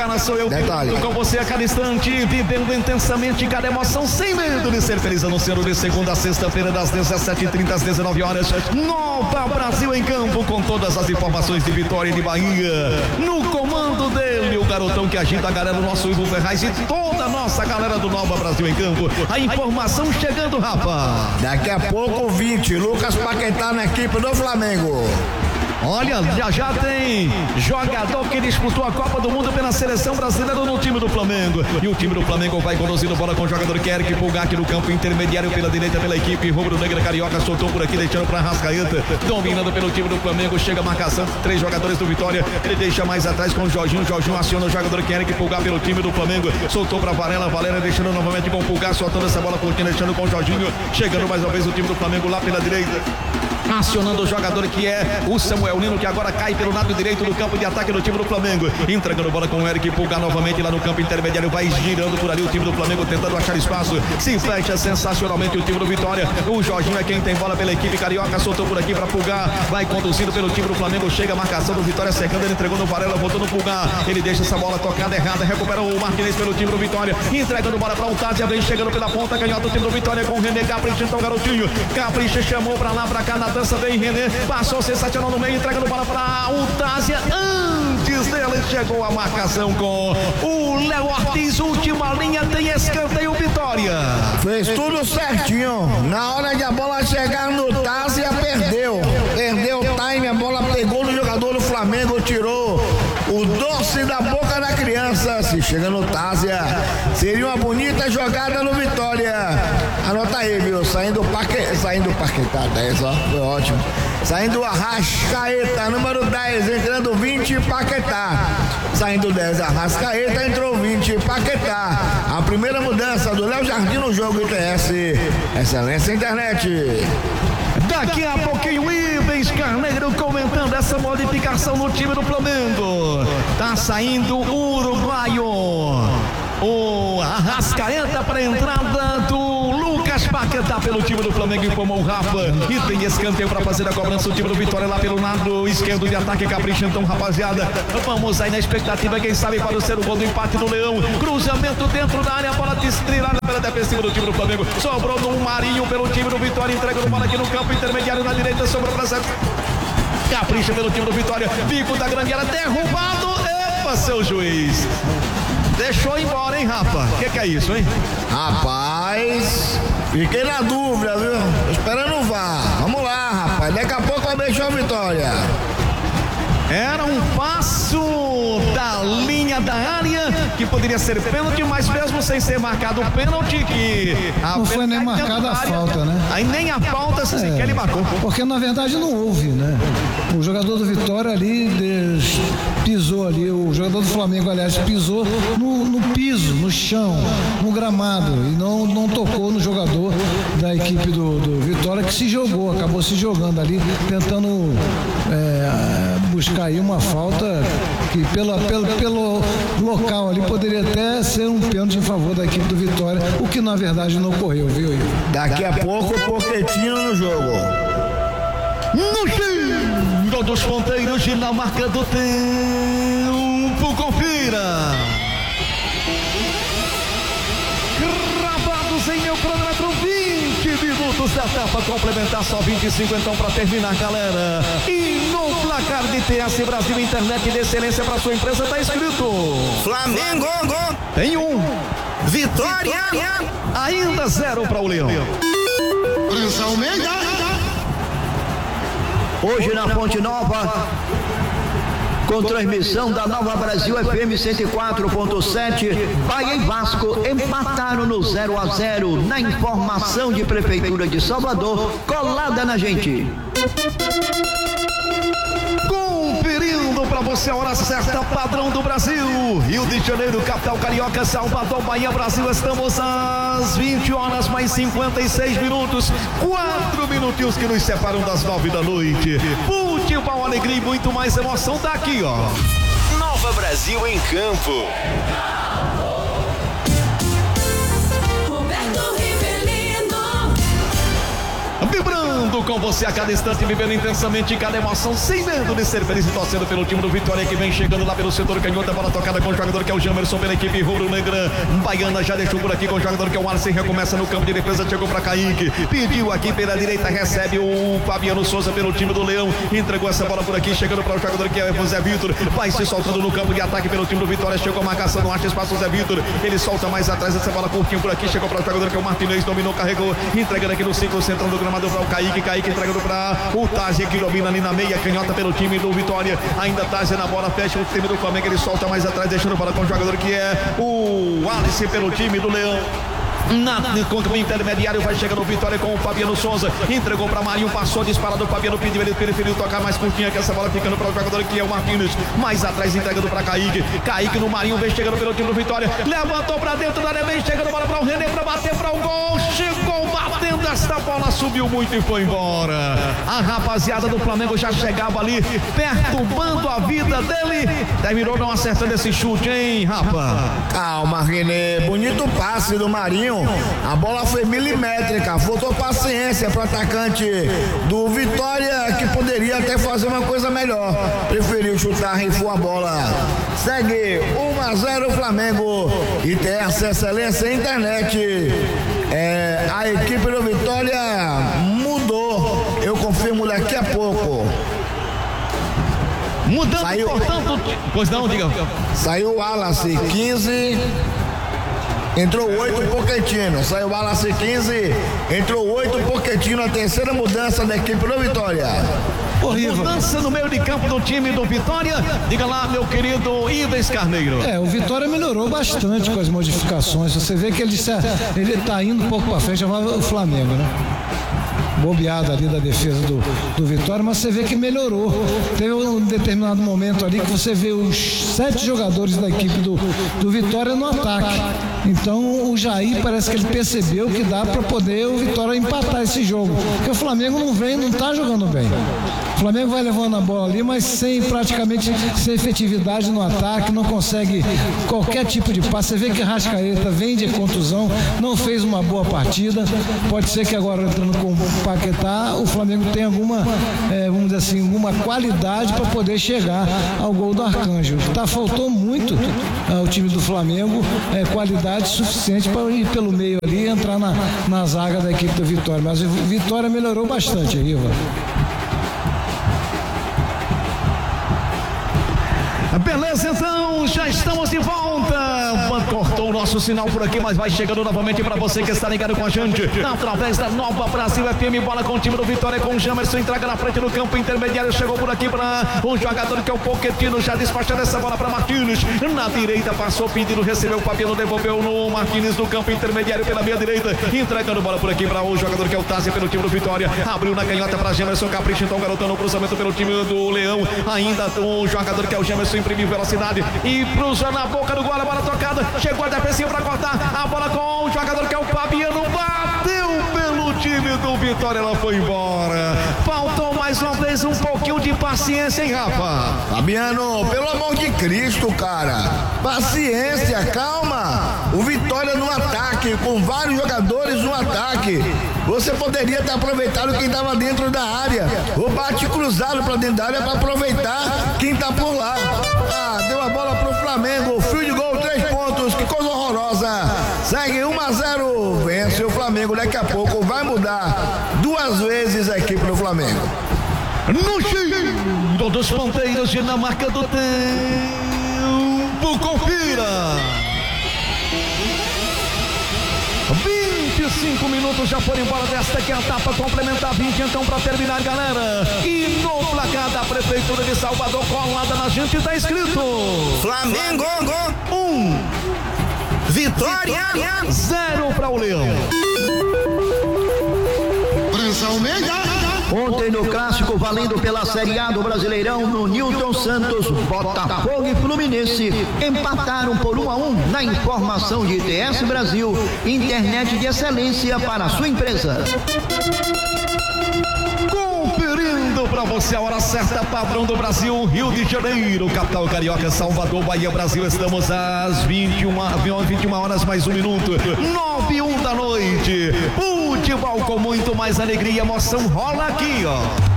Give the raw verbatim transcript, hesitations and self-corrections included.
horas sou eu Detalhe. com você a cada instante, vivendo intensamente cada emoção, sem medo de ser feliz, anunciando de segunda a sexta-feira, das dezessete e trinta às dezenove horas, Nova Brasil em campo, com todas as informações de Vitória e de Bahia. No comando dele, o garotão que agita a galera do nosso Ivo Ferraz e toda a nossa galera do Nova Brasil em campo. A informação chegando, rapaz. Daqui a pouco, vinte, Lucas Paquetá na equipe do Flamengo. Olha, já já tem jogador que disputou a Copa do Mundo pela seleção brasileira no time do Flamengo. E o time do Flamengo vai conduzindo bola com o jogador que Eric Pulgar aqui no campo intermediário pela direita pela equipe rubro-negra carioca. Soltou por aqui, deixando para Arrascaeta. Dominando pelo time do Flamengo. Chega a marcação. Três jogadores do Vitória. Ele deixa mais atrás com o Jorginho. Jorginho aciona o jogador que Eric Pulgar pelo time do Flamengo. Soltou para Varela. Varela deixando novamente com o Pulgar. Soltando essa bola curtindo, deixando com o Jorginho. Chegando mais uma vez o time do Flamengo lá pela direita. Acionando o jogador que é o Samuel Nino, que agora cai pelo lado direito do campo de ataque do time do Flamengo. Entregando bola com o Eric Pulgar novamente lá no campo intermediário. Vai girando por ali o time do Flamengo, tentando achar espaço. Se fecha sensacionalmente o time do Vitória. O Jorginho é quem tem bola pela equipe carioca. Soltou por aqui para Pulgar. Vai conduzindo pelo time do Flamengo. Chega a marcação do Vitória secando. Ele entregou no Varela, voltou no Pulgar. Ele deixa essa bola tocada errada. Recupera o Martinez pelo time do Vitória. Entregando bola para o Tazia. Vem chegando pela ponta. Canhota do time do Vitória com o René Capricha. Então, garotinho. Capricha chamou para lá, para cá na dança. Vem René. Passou sensacional no meio. Entregando bola para o Tazia. Antes dele chegou a marcação com o Léo Ortiz. Última linha, tem escanteio, Vitória. Fez tudo certinho. Na hora de a bola chegar no Tazia, perdeu. Perdeu o time, a bola pegou no jogador do Flamengo, tirou o doce da boca da criança. Se chega no Tazia, seria uma bonita jogada no Vitória. Anota aí, viu? Saindo o Paquetá, saindo o Paquetá, dez, ó, foi ótimo. Saindo o Arrascaeta, número dez, entrando vinte, Paquetá. Saindo dez, Arrascaeta, entrou vinte, Paquetá. A primeira mudança do Léo Jardim no jogo I T S. Excelência Internet. Daqui a pouquinho, Ivens Carneiro comentando essa modificação no time do Flamengo. Tá saindo o uruguaio, o Arrascaeta, para a entrada do Lucas Paquetá pelo time do Flamengo, informou o Rafa. E tem escanteio para fazer a cobrança o time do Vitória lá pelo lado esquerdo de ataque. Capricha então, rapaziada. Vamos aí na expectativa, quem sabe para o ser o gol do empate do Leão. Cruzamento dentro da área, bola destrilada pela defensiva do time do Flamengo. Sobrou no Marinho pelo time do Vitória, entregando bola aqui no campo intermediário na direita, sobrou para Zé. Capricha pelo time do Vitória. Bico da grande área, derrubado. Epa, seu juiz. Deixou embora, hein, Rafa? O que, que é isso, hein? Rapaz, fiquei na dúvida, viu? Tô esperando o V A R. Vamos lá, rapaz. Daqui a pouco vai deixar a Vitória. Era um passo da linha da área que poderia ser pênalti, mas mesmo sem ser marcado o pênalti, que a não foi nem marcada a falta, né? Aí nem a falta se sequer ele marcou. Porque na verdade não houve, né? O jogador do Vitória ali des... pisou ali, o jogador do Flamengo, aliás, pisou no, no piso, no chão, no gramado, e não, não tocou no jogador da equipe do, do Vitória, que se jogou, acabou se jogando ali, tentando é, buscar aí uma falta que pela, pelo, pelo local ali poderia até ser um pênalti em favor da equipe do Vitória, o que na verdade não ocorreu, viu? Daqui a pouco o Pochettino no jogo. No giro dos ponteiros e na marca do tempo, confira. Gravados em meu cronômetro, vinte minutos da etapa complementar, só vinte e cinco então para terminar, galera. E no placar de T S Brasil, internet de excelência para sua empresa, tá escrito Flamengo tem um, Vitória ainda zero para o Leão. França Almeida. Hoje na Fonte Nova, com transmissão da Nova Brasil F M cento e quatro ponto sete, Bahia e Vasco empataram no zero a zero na informação de Prefeitura de Salvador, colada na gente. Conferindo para você a hora certa, padrão do Brasil, Rio de Janeiro, capital carioca, Salvador, Bahia, Brasil. Estamos às vinte horas mais cinquenta e seis minutos, quatro minutinhos que nos separam das nove da noite. Futebol, alegria e muito mais emoção daqui, ó. Nova Brasil em campo. Vibrando vibrando com você a cada instante, vivendo intensamente cada emoção, sem medo de ser feliz e torcendo pelo time do Vitória, que vem chegando lá pelo setor canhoto. A bola tocada com o jogador que é o Jamerson pela equipe rubro-negra. Baiana já deixou por aqui com o jogador que é o Arce, recomeça no campo de defesa, chegou para Kaique, pediu aqui pela direita, recebe o Fabiano Souza pelo time do Leão, entregou essa bola por aqui, chegando para o jogador que é o Zé Vitor, vai se soltando no campo de ataque pelo time do Vitória, chegou a marcação, não acha espaço o Zé Vitor, ele solta mais atrás essa bola curtinho por aqui, chegou para o jogador que é o Martinez, dominou, carregou, entregando aqui no ciclo central do gramado para o Kaique, Kaique entregando para o Tazia, que domina ali na meia canhota pelo time do Vitória, ainda Tazia na bola, fecha o time do Flamengo, ele solta mais atrás, deixando para com o jogador que é o Alice pelo time do Leão. Na contra o intermediário, vai chegando o Vitória com o Fabiano Souza, entregou para Marinho, passou disparado, o Fabiano pediu, ele preferiu tocar mais curtinha, que essa bola ficando para o jogador que é o Marquinhos, mais atrás entregando para Kaique, Kaique no Marinho, vem chegando pelo time do Vitória, levantou para dentro da área, vem chegando bola para o René, para bater para o gol, chegou batendo, esta bola subiu muito e foi embora. A rapaziada do Flamengo já chegava ali, perturbando a vida dele, terminou não acertando esse chute, hein, Rafa? Calma, René, bonito passe do Marinho. A bola foi milimétrica, faltou paciência para o atacante do Vitória, que poderia até fazer uma coisa melhor. Preferiu chutar, rifou a bola. Segue um a zero Flamengo e tem essa excelência à internet. É, a equipe do Vitória mudou. Eu confirmo daqui a pouco. Mudando, saiu, portanto. Pois não, diga. Saiu o Wallace, quinze. Entrou oito Pochettino, saiu o Wallace quinze, entrou oito Pochettino, a terceira mudança da equipe do Vitória. Horrível. Mudança no meio de campo do time do Vitória. Diga lá, meu querido Ives Carneiro. É, o Vitória melhorou bastante com as modificações. Você vê que ele ele está indo um pouco para frente, o Flamengo, né? Bobeada ali da defesa do, do Vitória, mas você vê que melhorou. Teve um determinado momento ali que você vê os sete jogadores da equipe do, do Vitória no ataque. Então o Jair parece que ele percebeu que dá para poder o Vitória empatar esse jogo, porque o Flamengo não vem, não está jogando bem. O Flamengo vai levando a bola ali, mas sem praticamente sem efetividade no ataque, não consegue qualquer tipo de passe. Você vê que Rascaeta vem de contusão, não fez uma boa partida. Pode ser que agora entrando com o Paquetá, o Flamengo tenha alguma, é, vamos dizer assim, alguma qualidade para poder chegar ao gol do Arcanjo. Tá, faltou muito ao time do Flamengo, é, qualidade suficiente para ir pelo meio ali e entrar na, na zaga da equipe do Vitória. Mas o Vitória melhorou bastante aí, Ivan. Beleza, então, já estamos de volta. Cortou o nosso sinal por aqui, mas vai chegando novamente para você que está ligado com a gente através da Nova Brasil F M. Bola com o time do Vitória, com o Jamerson, entrega na frente do campo intermediário, chegou por aqui para o jogador que é o Pochettino, já despachando essa bola para Martins, na direita, passou pedindo, recebeu o Fabiano, devolveu no Martins do campo intermediário pela meia direita, entregando bola por aqui para o jogador que é o Tazia pelo time do Vitória, abriu na canhota para Jamerson, capricha então, garotão no cruzamento pelo time do Leão, ainda o jogador que é o Jamerson imprimiu velocidade e cruza na boca do gol, a bola tocada, chegou a defensiva para cortar, a bola com o jogador que é o Fabiano, bateu pelo time do Vitória, ela foi embora. Faltou mais uma vez um pouquinho de paciência, hein, Rafa? Fabiano, pelo amor de Cristo, cara, paciência, calma. O Vitória no ataque, com vários jogadores no ataque. Você poderia ter aproveitado quem estava dentro da área, ou bate cruzado para dentro da área para aproveitar quem está por lá. Ah, deu a bola pro Flamengo, fio de gol, três pontos, que coisa horrorosa. Segue um a zero, vence o Flamengo, daqui a pouco vai mudar duas vezes a equipe do Flamengo. No giro dos ponteiros e na marca do tempo, confira. vinte e cinco minutos já foram embora desta que é a etapa complementar, vinte então para terminar, galera. E no placar da Prefeitura de Salvador, colada na gente, tá escrito Flamengo um, Vitória zero para o Leão. Ontem no clássico valendo pela Série A do Brasileirão, no Newton Santos, Botafogo e Fluminense empataram por um a um na informação de I T S Brasil, internet de excelência para a sua empresa. Conferindo para você a hora certa, padrão do Brasil, Rio de Janeiro, capital carioca, Salvador, Bahia, Brasil. Estamos às vinte e uma horas mais um minuto, nove e um da noite. O Futebol com muito mais alegria, emoção rola aqui, ó.